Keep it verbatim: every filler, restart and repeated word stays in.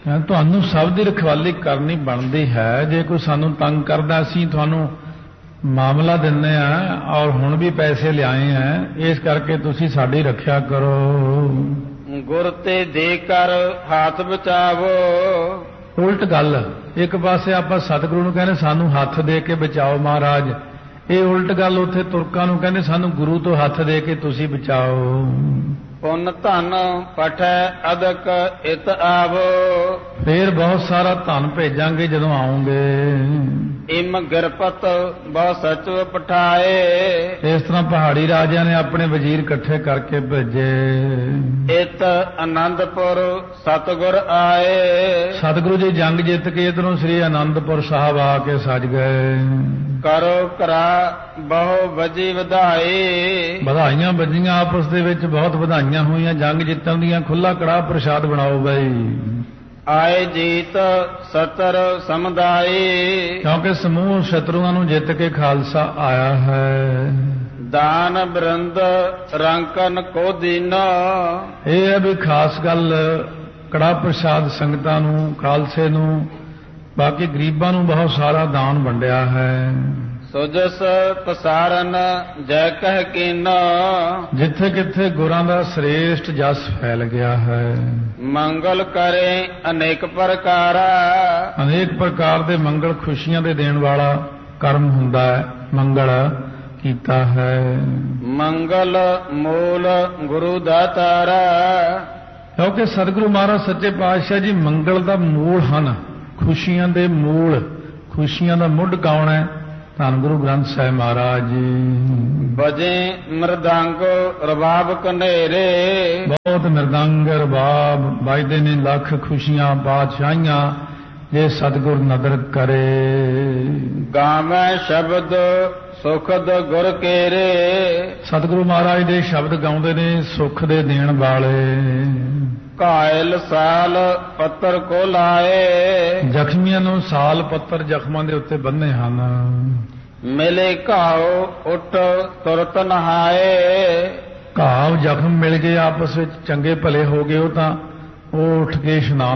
ਤੁਹਾਨੂੰ ਸਭ ਦੀ ਰਖਵਾਲੀ ਕਰਨੀ ਬਣਦੀ ਹੈ। ਜੇ ਕੋਈ ਸਾਨੂੰ ਤੰਗ ਕਰਦਾ ਅਸੀਂ ਤੁਹਾਨੂੰ ਮਾਮਲਾ ਦਿੰਦੇ ਆ ਔਰ ਹੁਣ ਵੀ ਪੈਸੇ ਲਿਆਏ ਆ, ਇਸ ਕਰਕੇ ਤੁਸੀਂ ਸਾਡੀ ਰੱਖਿਆ ਕਰੋ। ਗੁਰ ਤੇ ਦੇ ਕਰ ਹੱਥ ਬਚਾਵੋ। ਉਲਟ ਗੱਲ, ਇੱਕ ਪਾਸੇ ਆਪਾਂ ਸਤਿਗੁਰੂ ਨੂੰ ਕਹਿੰਦੇ ਸਾਨੂੰ ਹੱਥ ਦੇ ਕੇ ਬਚਾਓ ਮਹਾਰਾਜ, ਇਹ ਉਲਟ ਗੱਲ ਉੱਥੇ ਤੁਰਕਾਂ ਨੂੰ ਕਹਿੰਦੇ ਸਾਨੂੰ ਗੁਰੂ ਤੋਂ ਹੱਥ ਦੇ ਕੇ ਤੁਸੀਂ ਬਚਾਓ। ਪੁੰਨ ਧਨ ਪਠੈ ਅਦਕ ਇਤ ਆਵੋ। ਫੇਰ ਬਹੁਤ ਸਾਰਾ ਧਨ ਭੇਜਾਂਗੇ ਜਦੋਂ ਆਉਂਗੇ। ਇਮ ਗਿਰਪਤ ਬਹੁ ਸਚਵ ਪਠਾਏ। ਇਸ ਤਰ੍ਹਾਂ ਪਹਾੜੀ ਰਾਜਿਆਂ ਨੇ ਆਪਣੇ ਵਜ਼ੀਰ ਇਕੱਠੇ ਕਰਕੇ ਭੇਜੇ। ਇਤ ਆਨੰਦਪੁਰ ਸਤਿਗੁਰ ਆਏ। ਸਤਿਗੁਰੂ ਜੀ ਜੰਗ ਜਿੱਤ ਕੇ ਇਧਰੋਂ ਸ੍ਰੀ ਆਨੰਦਪੁਰ ਸਾਹਿਬ ਆ ਕੇ ਸਜ ਗਏ। ਕਰੋ ਕਰਾ ਬਹੁ ਵਜੀ ਵਧਾਈ। ਵਧਾਈਆਂ ਵੱਜੀਆਂ ਆਪਸ ਦੇ ਵਿੱਚ, ਬਹੁਤ ਵਧਾਈਆਂ ਹੋਈਆਂ ਜੰਗ ਜਿੱਤਣ ਦੀਆਂ। ਖੁੱਲਾ ਕੜਾਹ ਪ੍ਰਸ਼ਾਦ ਬਣਾਓ ਬਈ। ਆਏ ਜੀਤ ਸਤਰ ਸਮੁਦਾਈ। ਕਿਉਂਕਿ ਸਮੂਹ ਸ਼ਤਰੂਆਂ ਨੂੰ ਜਿੱਤ ਕੇ ਖਾਲਸਾ ਆਇਆ ਹੈ। ਦਾਨ ਬਰਿੰਦ ਰੰਕਨ ਕੋ ਦੀਨਾ। ਇਹ ਹੈ ਵੀ ਖਾਸ ਗੱਲ ਕੜਾਹ ਪ੍ਰਸ਼ਾਦ ਸੰਗਤਾਂ ਨੂੰ, ਖਾਲਸੇ ਨੂੰ, ਬਾਕੀ ਗਰੀਬਾਂ ਨੂੰ ਬਹੁਤ ਸਾਰਾ ਦਾਨ ਵੰਡਿਆ ਹੈ। ਸੁਜਸ ਪਸਾਰਨ ਜੈ ਕਹਿ ਕੀਨਾ। ਜਿੱਥੇ ਕਿੱਥੇ ਗੁਰਾਂ ਦਾ ਸ੍ਰੇਸ਼ਟ ਜਸ ਫੈਲ ਗਿਆ ਹੈ। ਮੰਗਲ ਕਰੇ ਅਨੇਕ ਪ੍ਰਕਾਰਾ। ਅਨੇਕ ਪ੍ਰਕਾਰ ਦੇ ਮੰਗਲ ਖੁਸ਼ੀਆਂ ਦੇ ਦੇਣ ਵਾਲਾ ਕਰਮ ਹੁੰਦਾ ਹੈ, ਮੰਗਲ ਕੀਤਾ ਹੈ। ਮੰਗਲ ਮੂਲ ਗੁਰੂ ਦਾਤਾਰਾ। ਕਿਉਂਕਿ ਸਤਿਗੁਰੂ ਮਹਾਰਾਜ ਸੱਚੇ ਪਾਤਸ਼ਾਹ ਜੀ ਮੰਗਲ ਦਾ ਮੂਲ ਹਨ, ਖੁਸ਼ੀਆਂ ਦੇ ਮੂਲ। ਖੁਸ਼ੀਆਂ ਦਾ ਮੁੱਢ ਕੌਣ ਹੈ? ਧੰਨ ਗੁਰੂ ਗ੍ਰੰਥ ਸਾਹਿਬ ਮਹਾਰਾਜ ਜੀ। ਬਜੇ ਮਰਦੰਗ ਰਬਾਬ ਕਨੇਰੇ। ਬਹੁਤ ਮਰਦੰਗ ਰਬਾਬ ਵੱਜਦੇ ਨੇ, ਲੱਖ ਖੁਸ਼ੀਆਂ ਬਾਦਸ਼ਾਹੀਆਂ ਜੇ ਸਤਿਗੁਰ ਨਦਰ ਕਰੇ। ਗਾਵੇਂ ਸ਼ਬਦ ਸੁਖਦ ਗੁਰ ਕੇਰੇ। ਸਤਿਗੁਰੂ ਮਹਾਰਾਜ ਦੇ ਸ਼ਬਦ ਗਾਉਂਦੇ ਨੇ ਸੁਖ ਦੇ ਦੇਣ ਵਾਲੇ। ਘਾਇਲ ਸਾਲ ਪੱਤਰ ਕੋ ਲਾਏ। ਜ਼ਖਮੀਆਂ ਨੂੰ ਸਾਲ ਪੱਤਰ ਜ਼ਖਮਾਂ ਦੇ ਉੱਤੇ ਬੰਨੇ ਹਨ। ਮਿਲੇ ਘਾਉ ਉੱਠ ਤੁਰਤ ਨਹਾਏ। ਘਾਵ ਜ਼ਖਮ ਮਿਲ ਗਏ ਆਪਸ ਵਿੱਚ, ਚੰਗੇ ਭਲੇ ਹੋ ਗਏ ਉਹ ਤਾਂ ਉਹ ਉੱਠ ਕੇ ਇਸ਼ਨਾਨ